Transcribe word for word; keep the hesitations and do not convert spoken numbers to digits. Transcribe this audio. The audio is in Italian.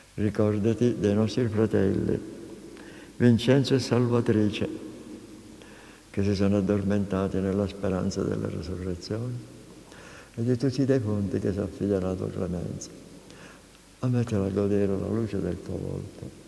Ricordati dei nostri fratelli, Vincenzo e Salvatrice, che si sono addormentati nella speranza della risurrezione, e di tutti i defunti che si affidano alla tua clemenza. Ammettila a godere la luce del tuo volto.